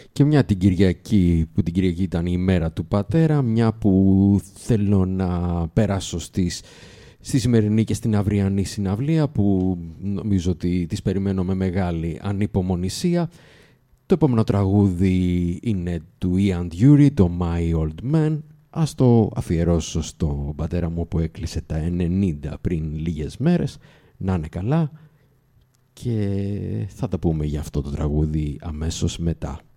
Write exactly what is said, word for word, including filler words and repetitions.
Και μια την Κυριακή, που την Κυριακή ήταν η μέρα του πατέρα, μια που θέλω να περάσω στις, στη σημερινή και στην αυριανή συναυλία, που νομίζω ότι τις περιμένω με μεγάλη ανυπομονησία. Το επόμενο τραγούδι είναι του Ian Dury, το My Old Man. Ας το αφιερώσω στον πατέρα μου που έκλεισε τα ενενήντα πριν λίγες μέρες. Να είναι καλά και θα τα πούμε για αυτό το τραγούδι αμέσως μετά.